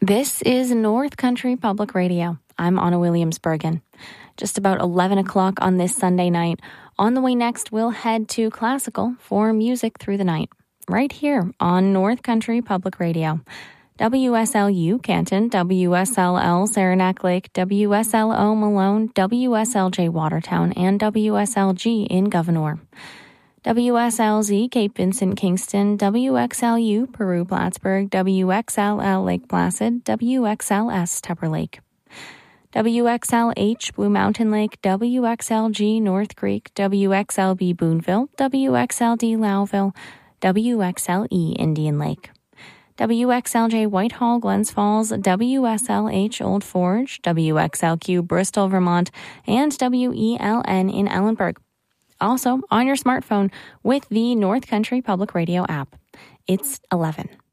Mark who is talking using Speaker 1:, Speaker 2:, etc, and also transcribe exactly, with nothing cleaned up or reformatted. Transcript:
Speaker 1: This is North Country Public Radio. I'm Anna Williams-Bergen. Just about eleven o'clock on this Sunday night. On the way next, we'll head to Classical for music through the night. Right here on North Country Public Radio. W S L U Canton, W S L L Saranac Lake, W S L O Malone, W S L J Watertown, and W S L G in Gouverneur. W S L Z Cape Vincent Kingston, W X L U Peru Plattsburgh, W X L L Lake Placid, W X L S Tupper Lake. W X L H Blue Mountain Lake, W X L G North Creek, W X L B Boonville, W X L D Lowville, W X L E Indian Lake. W X L J Whitehall, Glens Falls, W S L H Old Forge, W X L Q Bristol, Vermont, and W E L N in Ellenburg. Also on your smartphone with the North Country Public Radio app. It's eleven.